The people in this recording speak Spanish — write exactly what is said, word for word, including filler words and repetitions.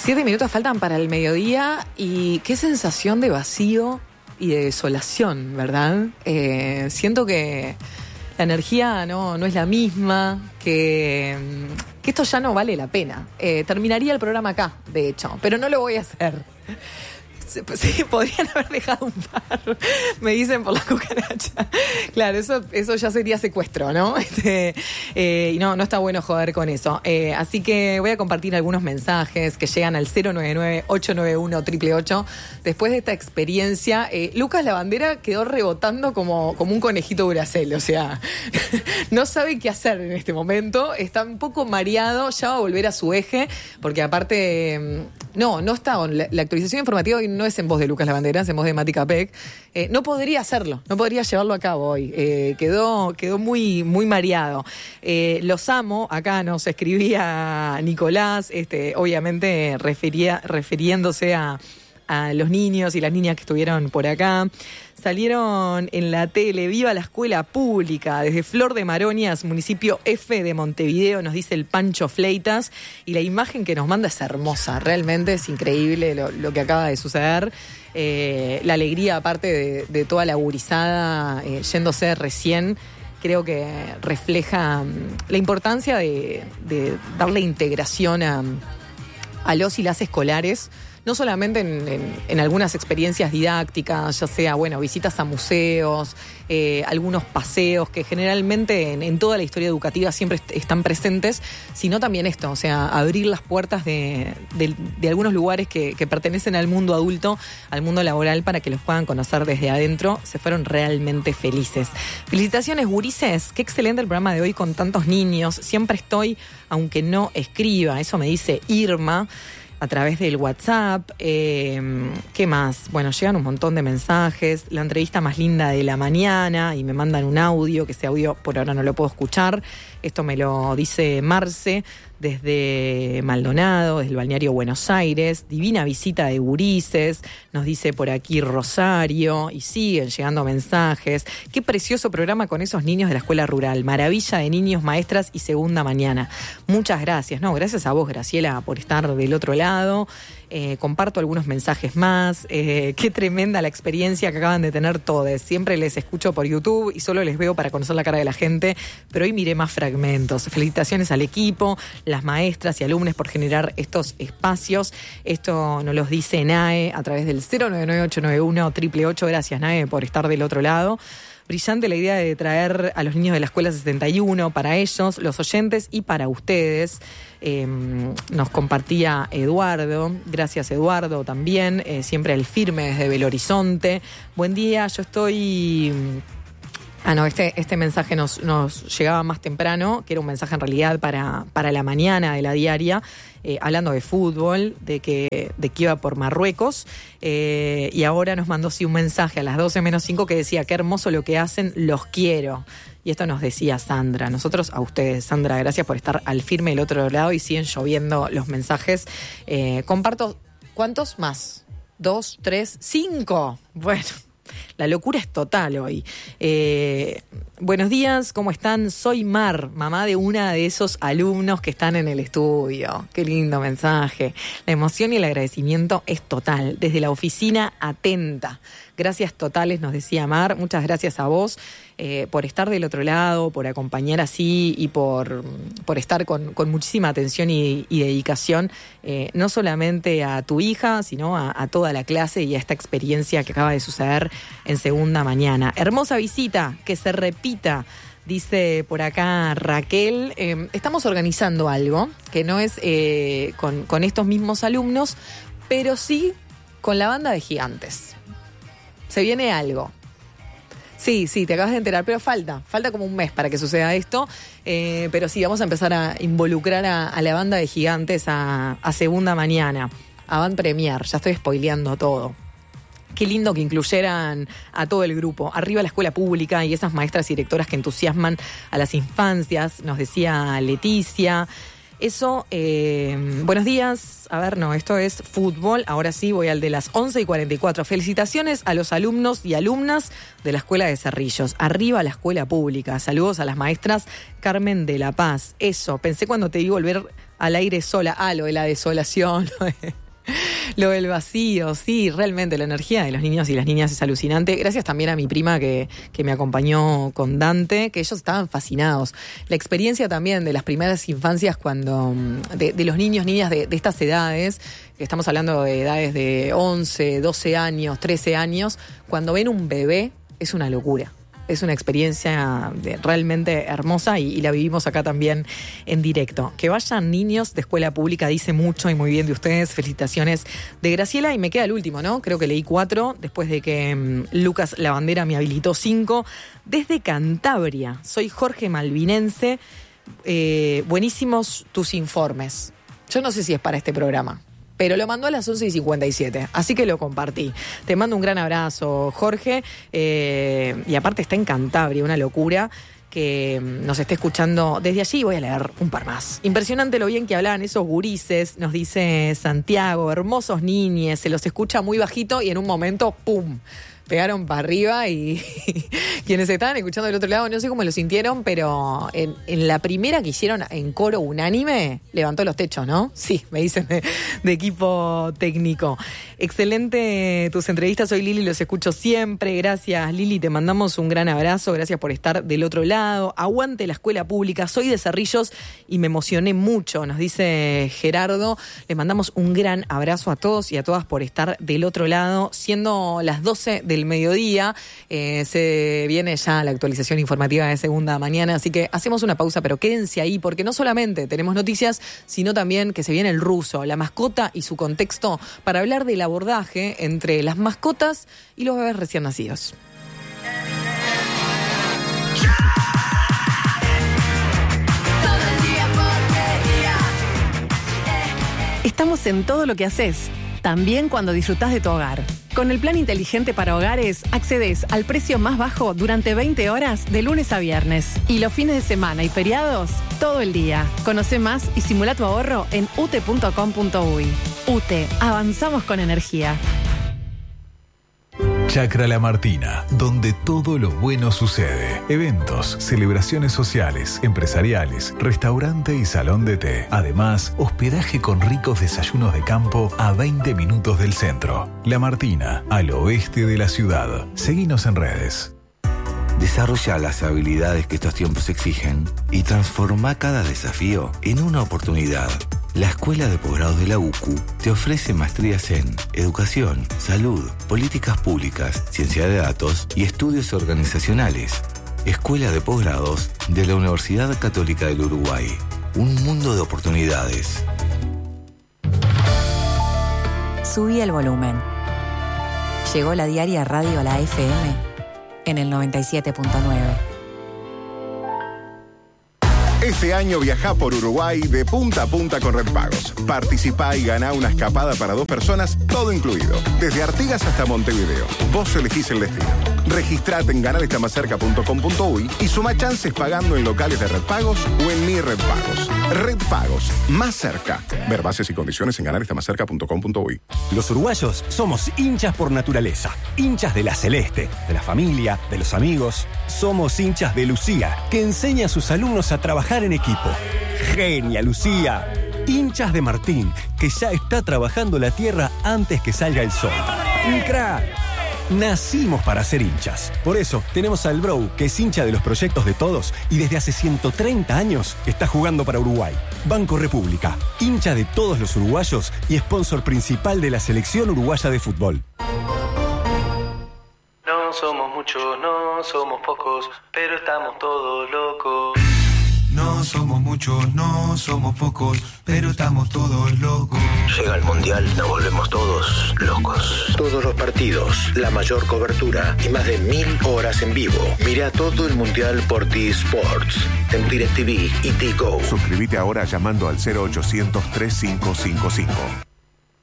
Siete minutos faltan para el mediodía y qué sensación de vacío y de desolación, ¿verdad? Eh, siento que la energía no, no es la misma, que, que esto ya no vale la pena. Eh, terminaría el programa acá, de hecho, pero no lo voy a hacer. Sí, podrían haber dejado un par, me dicen por la cucaracha. Claro, eso, eso ya sería secuestro, ¿no? Este, eh, y no, no está bueno joder con eso. Eh, así que voy a compartir algunos mensajes que llegan al cero nueve nueve, ocho nueve uno, ocho ocho ocho. Después de esta experiencia, eh, Lucas Lavandera quedó rebotando como, como un conejito Duracell, o sea, no sabe qué hacer en este momento, está un poco mareado, ya va a volver a su eje, porque aparte, no, no está, la, la actualización informativa hoy no es en voz de Lucas Lavandera, es en voz de Mati Capek. Eh, no podría hacerlo, no podría llevarlo a cabo hoy. Eh, quedó, quedó muy, muy mareado. Eh, los amo, acá nos escribía Nicolás, este, obviamente refería, refiriéndose a, a los niños y las niñas que estuvieron por acá. Salieron en la tele, viva la escuela pública, desde Flor de Maronias, municipio F de Montevideo, nos dice el Pancho Fleitas, y la imagen que nos manda es hermosa, realmente es increíble lo, lo que acaba de suceder. Eh, la alegría, aparte de, de toda la gurizada eh, yéndose recién, creo que refleja um, la importancia de, de darle integración a, a los y las escolares, no solamente en, en, en algunas experiencias didácticas, ya sea, bueno, visitas a museos, eh, algunos paseos que generalmente en, en toda la historia educativa siempre est- están presentes, sino también esto, o sea, abrir las puertas de, de, de algunos lugares que, que pertenecen al mundo adulto, al mundo laboral, para que los puedan conocer desde adentro. Se fueron realmente felices. Felicitaciones, gurises, qué excelente el programa de hoy con tantos niños. Siempre estoy, aunque no escriba, eso me dice Irma, a través del WhatsApp. Eh, ¿Qué más? Bueno, llegan un montón de mensajes. La entrevista más linda de la mañana, y me mandan un audio, que ese audio por ahora no lo puedo escuchar. Esto me lo dice Marce desde Maldonado, desde el balneario Buenos Aires. Divina visita de gurises, nos dice por aquí Rosario, y siguen llegando mensajes. Qué precioso programa con esos niños de la escuela rural. Maravilla de niños, maestras y segunda mañana. Muchas gracias. No, gracias a vos, Graciela, por estar del otro lado. Eh, comparto algunos mensajes más. Eh, qué tremenda la experiencia que acaban de tener todos. Siempre les escucho por YouTube y solo les veo para conocer la cara de la gente, pero hoy miré más fragmentos. Felicitaciones al equipo, las maestras y alumnos por generar estos espacios. Esto nos los dice Nae a través del cero nueve nueve, ocho nueve uno, ocho ocho ocho. Gracias, Nae, por estar del otro lado. Brillante la idea de traer a los niños de la Escuela sesenta y uno para ellos, los oyentes, y para ustedes. Eh, nos compartía Eduardo. Gracias, Eduardo, también. Eh, siempre al firme desde Belo Horizonte. Buen día, yo estoy... Ah, no, este, este mensaje nos, nos llegaba más temprano, que era un mensaje en realidad para, para la mañana de la diaria, eh, hablando de fútbol, de que, de que iba por Marruecos, eh, y ahora nos mandó sí un mensaje a las doce menos cinco que decía: qué hermoso lo que hacen, los quiero. Y esto nos decía Sandra. Nosotros a ustedes, Sandra, gracias por estar al firme del otro lado, y siguen lloviendo los mensajes. Eh, comparto, ¿cuántos más? ¿Dos, tres, cinco? Bueno... La locura es total hoy. Eh, buenos días, ¿cómo están? Soy Mar, mamá de una de esos alumnos que están en el estudio. Qué lindo mensaje. La emoción y el agradecimiento es total. Desde la oficina, atenta. Gracias totales, nos decía Mar. Muchas gracias a vos eh, por estar del otro lado, por acompañar así y por, por estar con, con muchísima atención y, y dedicación, eh, no solamente a tu hija, sino a, a toda la clase y a esta experiencia que acaba de suceder en segunda mañana. Hermosa visita, que se repita. Dice por acá Raquel, eh, estamos organizando algo que no es eh, con, con estos mismos alumnos, pero sí con la banda de gigantes. Se viene algo. Sí, sí, te acabas de enterar, pero falta, falta como un mes para que suceda esto, eh, pero sí, vamos a empezar a involucrar a, a la banda de gigantes a, a segunda mañana, a Van Premier, ya estoy spoileando todo. Qué lindo que incluyeran a todo el grupo. Arriba la escuela pública y esas maestras y directoras que entusiasman a las infancias, nos decía Leticia. Eso, eh, buenos días. A ver, no, esto es fútbol. Ahora sí voy al de las once y cuarenta y cuatro. Felicitaciones a los alumnos y alumnas de la Escuela de Cerrillos. Arriba la escuela pública. Saludos a las maestras Carmen de la Paz. Eso, pensé cuando te di volver al aire sola. Ah, lo de la desolación. Lo del vacío, sí, realmente la energía de los niños y las niñas es alucinante. Gracias también a mi prima que, que me acompañó con Dante, que ellos estaban fascinados. La experiencia también de las primeras infancias cuando de, de los niños, niñas de, de estas edades, que estamos hablando de edades de once, doce años, trece años, cuando ven un bebé es una locura. Es una experiencia realmente hermosa y, y la vivimos acá también en directo. Que vayan niños de escuela pública dice mucho y muy bien de ustedes. Felicitaciones de Graciela. Y me queda el último, ¿no? Creo que leí cuatro, después de que um, Lucas Lavandera me habilitó cinco. Desde Cantabria, soy Jorge Malvinense. Eh, buenísimos tus informes. Yo no sé si es para este programa, pero lo mandó a las once y cincuenta y siete, así que lo compartí. Te mando un gran abrazo, Jorge, eh, y aparte está en Cantabria, una locura, que nos esté escuchando desde allí. Voy a leer un par más. Impresionante lo bien que hablaban esos gurises, nos dice Santiago, hermosos niñes, se los escucha muy bajito y en un momento, ¡pum!, pegaron para arriba y quienes estaban escuchando del otro lado, no sé cómo lo sintieron, pero en, en la primera que hicieron en coro unánime, levantó los techos, ¿no? Sí, me dicen de, de equipo técnico. Excelente tus entrevistas, soy Lili, los escucho siempre. Gracias, Lili, te mandamos un gran abrazo, gracias por estar del otro lado. Aguante la escuela pública, soy de Cerrillos y me emocioné mucho, nos dice Gerardo. Les mandamos un gran abrazo a todos y a todas por estar del otro lado, siendo las doce del mediodía, eh, se viene ya la actualización informativa de Segunda Mañana, así que hacemos una pausa, pero quédense ahí, porque no solamente tenemos noticias, sino también que se viene el ruso, la mascota y su contexto, para hablar del abordaje entre las mascotas y los bebés recién nacidos. Estamos en todo lo que haces, también cuando disfrutás de tu hogar. Con el plan inteligente para hogares, accedes al precio más bajo durante veinte horas de lunes a viernes. Y los fines de semana y feriados, todo el día. Conoce más y simula tu ahorro en u t punto com punto u y. UTE, avanzamos con energía. Chacra La Martina, donde todo lo bueno sucede. Eventos, celebraciones sociales, empresariales, restaurante y salón de té. Además, hospedaje con ricos desayunos de campo a veinte minutos del centro. La Martina, al oeste de la ciudad. Seguinos en redes. Desarrolla las habilidades que estos tiempos exigen y transforma cada desafío en una oportunidad. La Escuela de Posgrados de la U C U te ofrece maestrías en Educación, Salud, Políticas Públicas, Ciencia de Datos y Estudios Organizacionales. Escuela de Posgrados de la Universidad Católica del Uruguay. Un mundo de oportunidades. Subí el volumen. Llegó la diaria radio a la F M en el noventa y siete punto nueve. Este año viajá por Uruguay de punta a punta con Red Pagos. Participá y ganá una escapada para dos personas, todo incluido. Desde Artigas hasta Montevideo. Vos elegís el destino. Registrate en ganar está más cerca punto com punto u y y suma chances pagando en locales de Red Pagos o en Mi Red Pagos. Red Pagos, más cerca. Ver bases y condiciones en ganar está más cerca punto com punto u y. Los uruguayos somos hinchas por naturaleza. Hinchas de la Celeste, de la familia, de los amigos. Somos hinchas de Lucía, que enseña a sus alumnos a trabajar en equipo. ¡Genia, Lucía! Hinchas de Martín, que ya está trabajando la tierra antes que salga el sol. ¡Un crack! Nacimos para ser hinchas. Por eso tenemos al Bro, que es hincha de los proyectos de todos y desde hace ciento treinta años está jugando para Uruguay. Banco República, hincha de todos los uruguayos y sponsor principal de la selección uruguaya de fútbol. No somos muchos, no somos pocos, pero estamos todos locos. No somos muchos, no somos pocos, pero estamos todos locos. Llega el Mundial, nos volvemos todos locos. Todos los partidos, la mayor cobertura y más de mil horas en vivo. Mira todo el Mundial por T-Sports, en DirecTV y Tigo. Suscríbete ahora llamando al cero ochocientos, treinta y cinco cincuenta y cinco.